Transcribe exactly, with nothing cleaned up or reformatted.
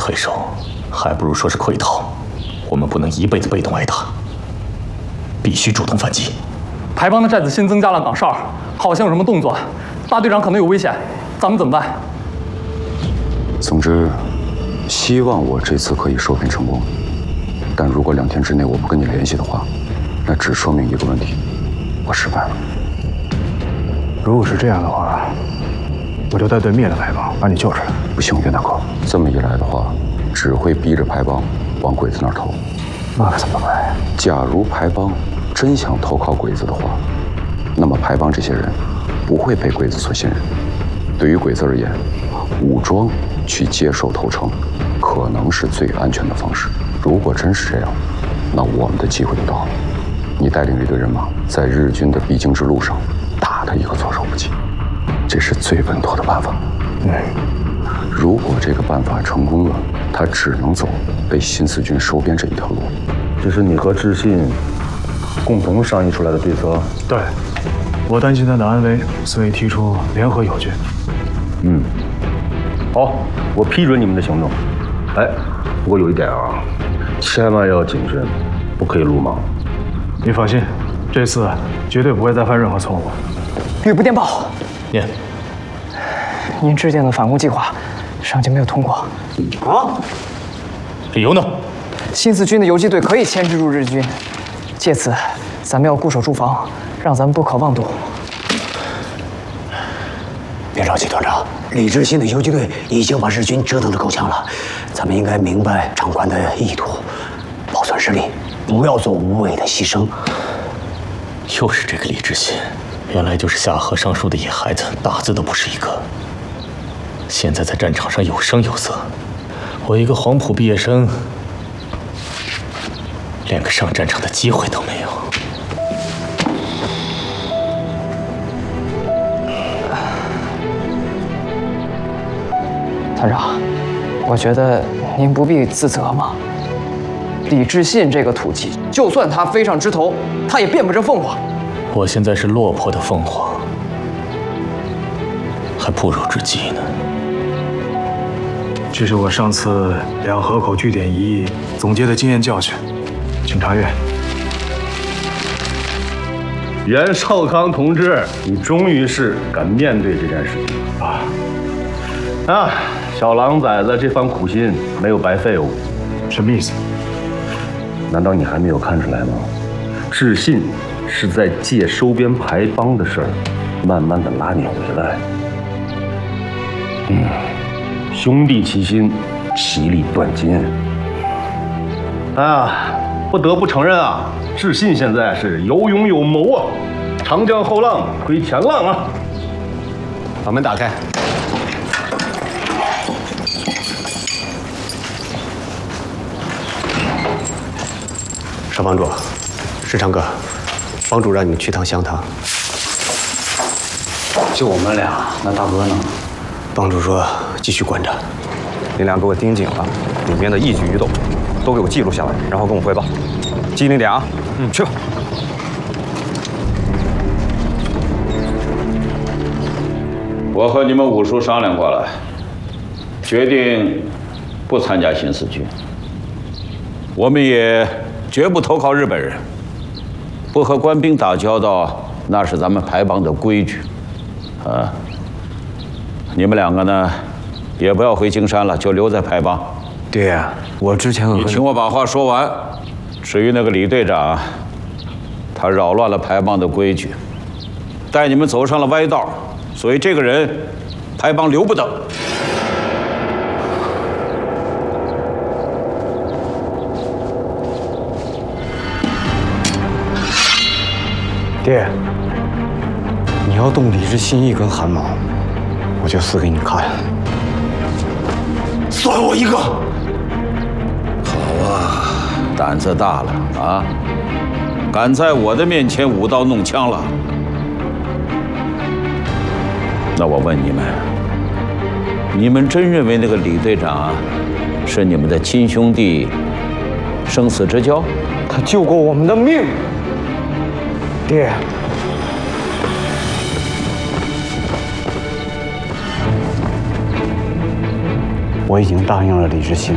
退守，还不如说是溃逃。我们不能一辈子被动挨打，必须主动反击。 排帮的寨子新增加了岗哨，好像有什么动作，大队长可能有危险，咱们怎么办？ 总之，希望我这次可以收编成功。但如果两天之内我不跟你联系的话，那只说明一个问题：我失败了。 如果是这样的话，我就带队灭了排帮，把你救出来。 不行，袁大哥，这么一来的话，只会逼着排帮往鬼子那儿投。 那可怎么办呀？ 假如排帮真想投靠鬼子的话，那么排帮这些人不会被鬼子所信任。对于鬼子而言，武装去接受投诚，可能是最安全的方式。如果真是这样，那我们的机会就到了。你带领这队人马，在日军的必经之路上，打他一个措手不及，这是最稳妥的办法。 嗯， 如果这个办法成功了，他只能走被新四军收编这一条路。 这是你和志信共同商议出来的对策。 对，我担心他的安危，所以提出联合友军。 嗯，好，我批准你们的行动。哎，不过有一点啊，千万要谨慎，不可以鲁莽。 你放心，这次绝对不会再犯任何错误。 吕布电报， 念。 您制定的反攻计划，上级没有通过。 啊？理由呢？ 新四军的游击队可以牵制住日军，借此咱们要固守驻防，让咱们不可妄动。 别着急，团长，李志新的游击队已经把日军折腾得够呛了，咱们应该明白长官的意图，保存实力，不要做无谓的牺牲。 又是这个李志新，原来就是下河上树的野孩子，打字都不是一个。现在在战场上有声有色，我一个黄埔毕业生，连个上战场的机会都没有。 团长，我觉得您不必自责嘛。李志信这个土鸡，就算他飞上枝头，他也变不成凤凰。 我现在是落魄的凤凰，还不如只鸡呢。 这是我上次两河口据点一役总结的经验教训，请查阅。 袁绍康同志，你终于是敢面对这件事情啊！啊，小狼崽子这番苦心没有白费哦。 什么意思？ 难道你还没有看出来吗？志信是在借收编排帮的事儿，慢慢的拉你回来。嗯，兄弟齐心，其利断金。啊，不得不承认啊，志信现在是有勇有谋啊，长江后浪推前浪啊。 把门打开。少帮主，石长哥，帮主让你们去趟湘塘。 就我们俩，那大哥呢？ 帮主说继续观察。 你俩给我盯紧了，里面的一举一动都给我记录下来，然后跟我汇报。机灵点啊！嗯，去吧。 我和你们五叔商量过了，决定不参加新四军。我们也绝不投靠日本人，不和官兵打交道，那是咱们排帮的规矩。啊，你们两个呢，也不要回京山了，就留在排帮。 爹，我之前你听我把话说完。至于那个李队长，他扰乱了排帮的规矩，带你们走上了歪道，所以这个人，排帮留不得。 爹，你要动李志新一根汗毛，我就死给你看。 算我一个。 好啊，胆子大了啊！敢在我的面前舞刀弄枪了。那我问你们，你们真认为那个李队长是你们的亲兄弟，生死之交？ 他救过我们的命。爹，我已经答应了李志新，